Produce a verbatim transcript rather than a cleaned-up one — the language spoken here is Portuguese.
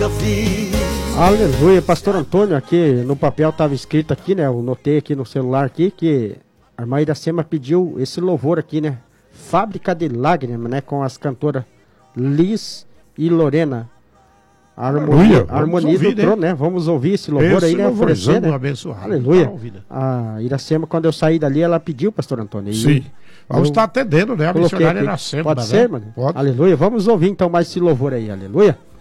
nunca vi. Aleluia, pastor Antônio, aqui no papel estava escrito aqui, né? Eu notei aqui no celular aqui que a irmã Iracema pediu esse louvor aqui, né? Fábrica de Lágrimas, né? Com as cantoras Liz e Lorena. A harmonia, a harmonia ouvir, do trono, né? Vamos ouvir esse louvor esse aí, né? Oferecer, né? Abençoado. Aleluia. A Iracema, quando eu saí dali, ela pediu, pastor Antônio. E sim. Vamos estar atendendo, né? A missionária aqui. Iracema. Pode ser, né? mano? Pode. Aleluia. Vamos ouvir então mais esse louvor aí. Aleluia.